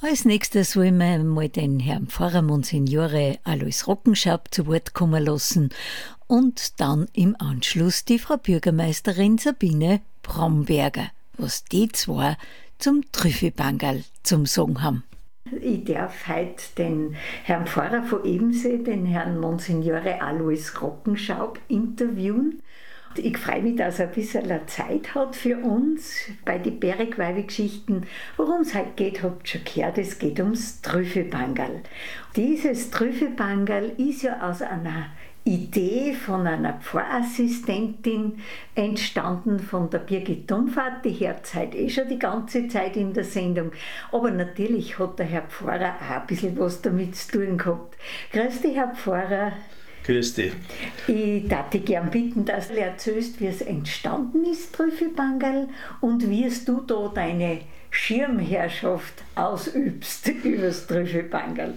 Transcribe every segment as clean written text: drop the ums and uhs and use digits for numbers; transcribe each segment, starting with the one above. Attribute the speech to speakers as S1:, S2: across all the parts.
S1: Als nächstes wollen wir mal den Herrn Pfarrer Monsignore Alois Rockenschaub zu Wort kommen lassen und dann im Anschluss die Frau Bürgermeisterin Sabine Bromberger, was die zwei zum Trüffelbangerl zum Sagen haben.
S2: Ich darf heute den Herrn Pfarrer von Ebensee, den Herrn Monsignore Alois Rockenschaub, interviewen. Ich freue mich, dass er ein bisschen Zeit hat für uns bei den Bergweihgeschichten. Worum es heute geht, habt ihr schon gehört, es geht ums Trüffelbangerl. Dieses Trüffelbangerl ist ja aus einer Idee von einer Pfarrassistentin entstanden, von der Birgit Dumfahrt. Die hört heute schon die ganze Zeit in der Sendung. Aber natürlich hat der Herr Pfarrer auch ein bisschen was damit zu tun gehabt. Grüß dich, Herr Pfarrer.
S3: Grüß dich.
S2: Ich darf dich gern bitten, dass du erzählst, wie es entstanden ist, Trüffelbangerl, und wie du da deine Schirmherrschaft ausübst über das Trüffelbangerl.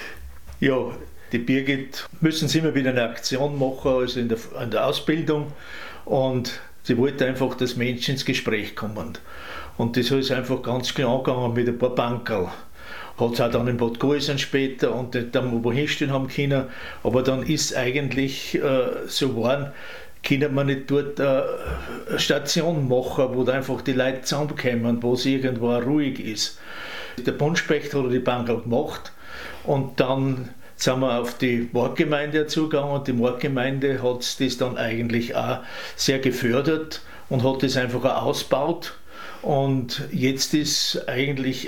S3: Ja, die Birgit müssen sie immer wieder eine Aktion machen, also in der Ausbildung, und sie wollte einfach, dass Menschen ins Gespräch kommen. Und das ist einfach ganz klar angegangen mit ein paar Bankerl. Hat es auch dann in Bad Gäusern später und dann wo hinstehen haben können, aber dann ist eigentlich so geworden, können wir nicht dort eine Station machen, wo da einfach die Leute zusammenkommen, wo es irgendwo ruhig ist. Der Buntspecht hat die Bankerl gemacht und dann sind wir auf die Marktgemeinde zugegangen und die Marktgemeinde hat das dann eigentlich auch sehr gefördert und hat das einfach auch ausgebaut. Und jetzt ist eigentlich,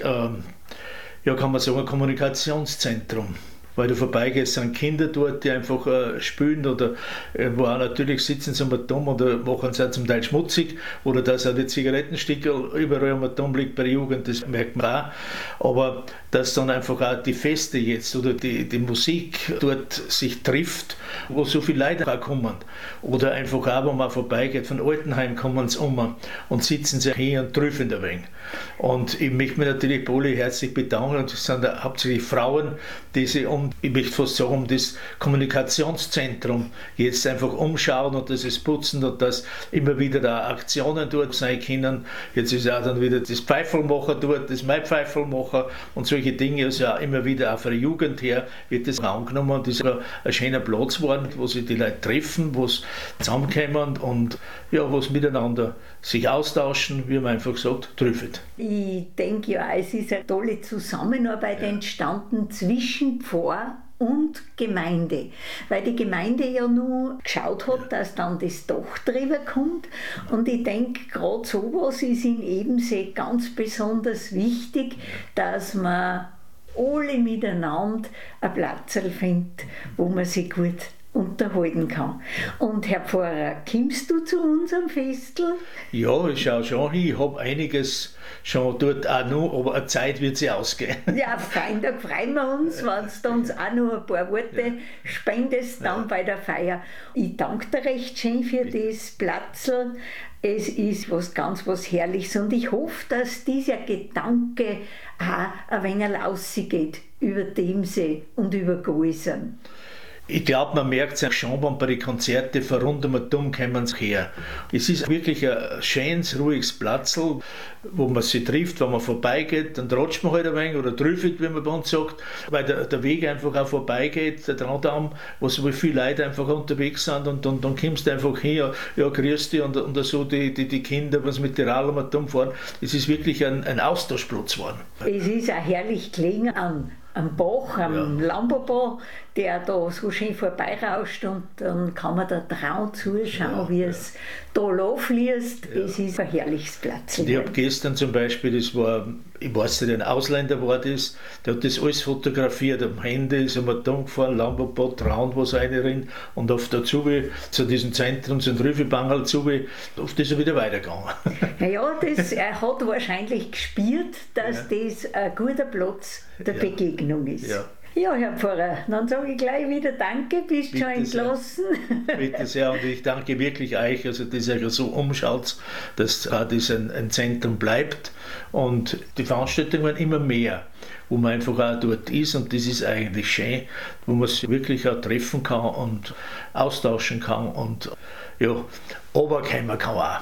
S3: ja, kann man sagen, ein Kommunikationszentrum. Weil du vorbeigehst, sind Kinder dort, die einfach spielen oder wo auch natürlich sitzen sie am Dumm oder machen es auch zum Teil schmutzig oder dass auch die Zigarettensticker überall am Dumm liegt bei der Jugend, das merkt man auch. Aber dass dann einfach auch die Feste jetzt oder die Musik dort sich trifft, wo so viele Leute auch kommen. Oder einfach auch, wenn man vorbeigeht, von Altenheim kommen sie um und sitzen sich hier und trüffeln ein wenig. Und ich möchte mich natürlich bei alle herzlich bedanken, und es sind hauptsächlich Frauen, die sich ich möchte fast sagen, um das Kommunikationszentrum jetzt einfach umschauen und das putzen und dass immer wieder da Aktionen dort sein können. Jetzt ist auch dann wieder das Pfeifelmacher dort, das Maipfeifelmacher und solche Dinge. Also auch immer wieder auch von der Jugend her wird das angenommen und das ist ein schöner Platz geworden, wo sich die Leute treffen, wo sie zusammenkommen und ja, wo sie miteinander sich austauschen, wie man einfach sagt, trüffelt.
S2: Ich denke ja, es ist eine tolle Zusammenarbeit entstanden zwischen Pfarr und Gemeinde, weil die Gemeinde ja nur geschaut hat, dass dann das Dach drüber kommt, und ich denke, gerade sowas ist in Ebensee ganz besonders wichtig, dass man alle miteinander ein Platz findet, wo man sich gut unterhalten kann. Und Herr Pfarrer, kommst du zu unserem Festel?
S3: Ja, ich schaue schon hin. Ich habe einiges schon dort auch noch, aber eine Zeit wird sie ausgehen.
S2: Ja, fein, da freuen wir uns, wenn du uns auch noch ein paar Worte spendest dann bei der Feier. Ich danke dir recht schön für das Platzl. Es ist was Herrliches, und ich hoffe, dass dieser Gedanke auch ein wenig rausgeht über Demsee und über Gäusern.
S3: Ich glaube, man merkt es schon, wenn bei den Konzerten von rund um Dumm kommen sie her. Es ist wirklich ein schönes, ruhiges Platzl, wo man sich trifft, wenn man vorbeigeht, dann tratscht man halt ein wenig oder trüffelt, wie man bei uns sagt, weil der Weg einfach auch vorbeigeht, der Traundamm, wo so viele Leute einfach unterwegs sind, und dann kommst du einfach her, ja, grüß dich, und so die Kinder, was mit den Radl um Dumm fahren. Es ist wirklich ein Austauschplatz geworden.
S2: Es ist auch herrlich gelegen am Bach, am Lambobach, der da so schön vorbeirauscht, und dann kann man da Traum zuschauen, wie es da fließt. Ja. Es ist ein herrliches Platz.
S3: Ich habe gestern zum Beispiel, ich weiß nicht, ein Ausländer war das, der hat das alles fotografiert, am Handy ist einmal da gefahren, Lambobach, Traun, was reinrennt, und auf der Zuwe, zu diesem Zentrum, zum Trüffelbangerl Zuwe, auf das ist er wieder weitergegangen.
S2: Naja, er hat wahrscheinlich gespürt, dass das ein guter Platz der Begegnung ist. Ja. Ja, Herr Pfarrer, dann sage ich gleich wieder Danke, bist bitte schon entlassen.
S3: Sehr. Bitte sehr, und ich danke wirklich euch, also dass ihr so umschaut, dass das ein Zentrum bleibt, und die Veranstaltungen werden immer mehr, wo man einfach auch dort ist, und das ist eigentlich schön, wo man sich wirklich auch treffen kann und austauschen kann und ja, runterkommen kann auch.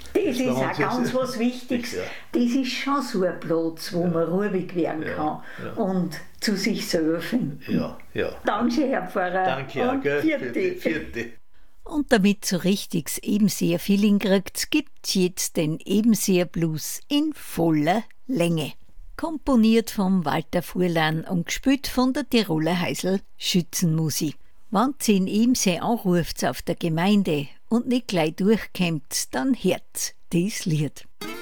S2: Das ist auch ganz was Wichtiges. Das ist schon so ein Platz, wo man ruhig werden kann und zu sich selber finden.
S3: Ja.
S2: Danke, Herr Pfarrer.
S3: Danke,
S2: und
S3: Vierte.
S1: Und damit so richtiges Ebenseer-Feeling kriegt, gibt's jetzt den Ebenseer-Blues in voller Länge. Komponiert vom Walter Furlan und gespielt von der Tiroler Heisel Schützenmusik. Wenn sie in Ebensee anruft auf der Gemeinde und nicht gleich durchkommt, dann hört das Lied.